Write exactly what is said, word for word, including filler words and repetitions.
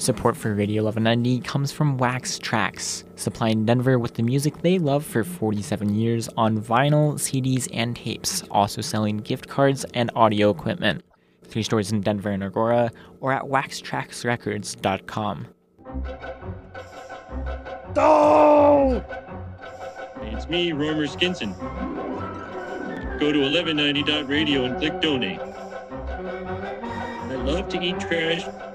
Support for Radio eleven ninety comes from Wax Trax, supplying Denver with the music they love for forty-seven years on vinyl, C Ds, and tapes, also selling gift cards and audio equipment. Three stores in Denver and Aurora, or at wax trax records dot com. Oh! It's me, Romer Skinson. Go to eleven ninety dot radio and click donate. I love to eat trash,